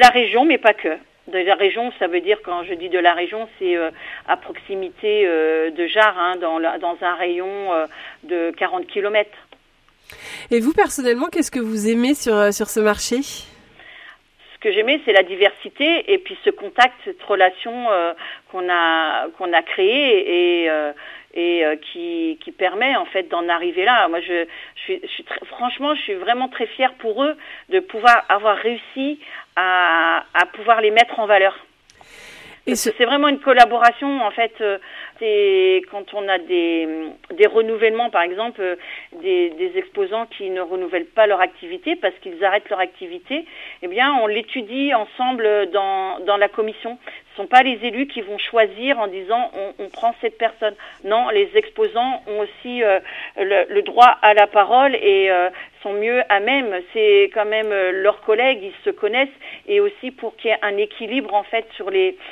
la région, mais pas que. De la région, ça veut dire, quand je dis de la région, c'est à proximité de Jars, dans un rayon de 40 kilomètres. Et vous, personnellement, qu'est-ce que vous aimez sur ce marché ? Ce que j'aimais, c'est la diversité et puis ce contact, cette relation qu'on a créée et qui permet en fait d'en arriver là. Moi, franchement, je suis vraiment très fière pour eux de pouvoir avoir réussi à pouvoir les mettre en valeur. C'est vraiment une collaboration en fait. C'est quand on a des renouvellements, par exemple, des exposants qui ne renouvellent pas leur activité parce qu'ils arrêtent leur activité, eh bien on l'étudie ensemble dans la commission. Ce ne sont pas les élus qui vont choisir en disant on prend cette personne. Non, les exposants ont aussi le droit à la parole et sont mieux à même. C'est quand même leurs collègues, ils se connaissent, et aussi pour qu'il y ait un équilibre en fait sur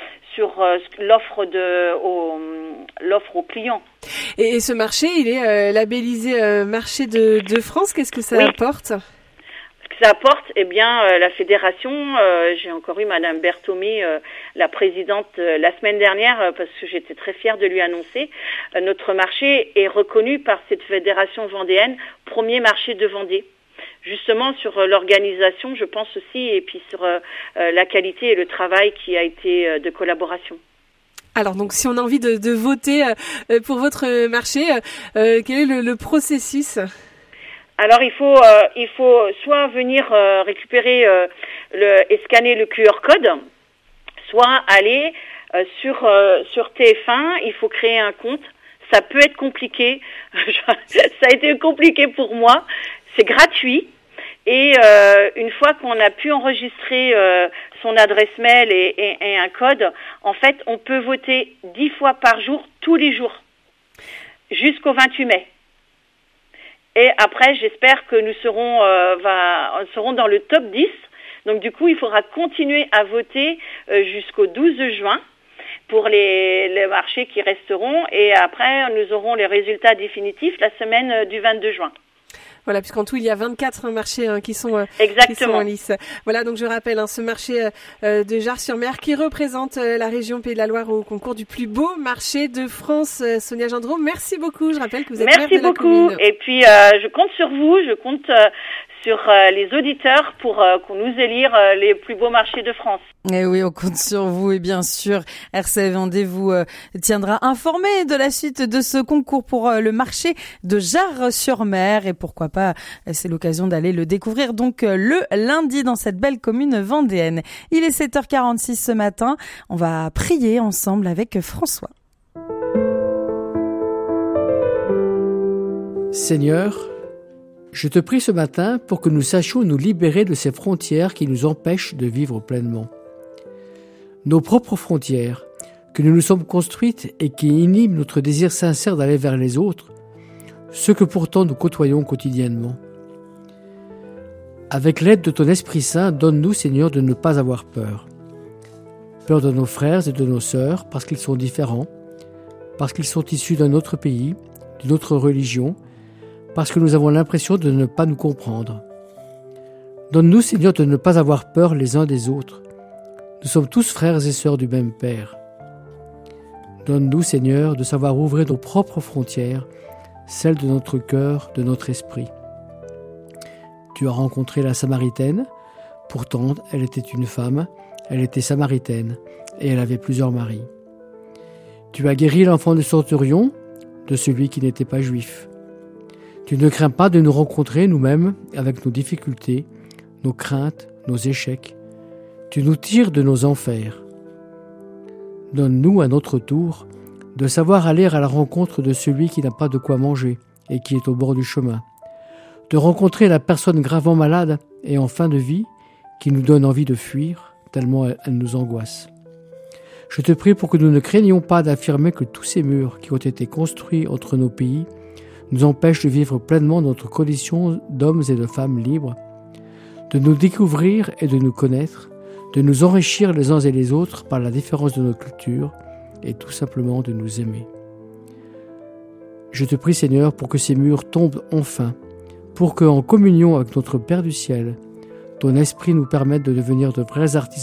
l'offre aux clients. Et ce marché, il est labellisé marché de France. Qu'est-ce que ça apporte ? Ce que ça apporte, la fédération, j'ai encore eu Madame Berthomé, la présidente, la semaine dernière, parce que j'étais très fière de lui annoncer, notre marché est reconnu par cette fédération vendéenne, premier marché de Vendée. Justement sur l'organisation, je pense aussi, et puis sur la qualité et le travail qui a été de collaboration. Alors donc si on a envie de voter pour votre marché, quel est le processus ? Alors il faut soit venir récupérer et scanner le QR code, soit aller sur TF1, il faut créer un compte. Ça peut être compliqué, ça a été compliqué pour moi, c'est gratuit. Et une fois qu'on a pu enregistrer son adresse mail et un code, en fait, on peut voter 10 fois par jour, tous les jours, jusqu'au 28 mai. Et après, j'espère que nous serons dans le top 10. Donc du coup, il faudra continuer à voter jusqu'au 12 juin pour les marchés qui resteront. Et après, nous aurons les résultats définitifs la semaine du 22 juin. Voilà, puisqu'en tout, il y a 24 marchés qui sont en lice. Voilà, donc je rappelle ce marché de Jars-sur-Mer qui représente la région Pays de la Loire au concours du plus beau marché de France. Sonia Gendreau, merci beaucoup. Je rappelle que vous êtes maire de la commune. Merci beaucoup. Et puis, je compte sur vous, je compte sur les auditeurs pour qu'on nous élire les plus beaux marchés de France. Et oui, on compte sur vous et bien sûr, RCF Vendée vous tiendra informé de la suite de ce concours pour le marché de Jars-sur-Mer et pourquoi pas, c'est l'occasion d'aller le découvrir donc le lundi dans cette belle commune vendéenne. Il est 7h46 ce matin, on va prier ensemble avec François. Seigneur, je te prie ce matin pour que nous sachions nous libérer de ces frontières qui nous empêchent de vivre pleinement. Nos propres frontières, que nous nous sommes construites et qui inhibent notre désir sincère d'aller vers les autres, ceux que pourtant nous côtoyons quotidiennement. Avec l'aide de ton Esprit Saint, donne-nous, Seigneur, de ne pas avoir peur. Peur de nos frères et de nos sœurs parce qu'ils sont différents, parce qu'ils sont issus d'un autre pays, d'une autre religion, parce que nous avons l'impression de ne pas nous comprendre. Donne-nous, Seigneur, de ne pas avoir peur les uns des autres. Nous sommes tous frères et sœurs du même Père. Donne-nous, Seigneur, de savoir ouvrir nos propres frontières, celles de notre cœur, de notre esprit. Tu as rencontré la Samaritaine, pourtant elle était une femme, elle était samaritaine, et elle avait plusieurs maris. Tu as guéri l'enfant de centurion, de celui qui n'était pas juif. Tu ne crains pas de nous rencontrer nous-mêmes avec nos difficultés, nos craintes, nos échecs. Tu nous tires de nos enfers. Donne-nous à notre tour de savoir aller à la rencontre de celui qui n'a pas de quoi manger et qui est au bord du chemin, de rencontrer la personne gravement malade et en fin de vie qui nous donne envie de fuir tellement elle nous angoisse. Je te prie pour que nous ne craignions pas d'affirmer que tous ces murs qui ont été construits entre nos pays nous empêchent de vivre pleinement notre condition d'hommes et de femmes libres, de nous découvrir et de nous connaître, de nous enrichir les uns et les autres par la différence de nos cultures et tout simplement de nous aimer. Je te prie, Seigneur, pour que ces murs tombent enfin, pour qu'en communion avec notre Père du ciel, ton esprit nous permette de devenir de vrais artisans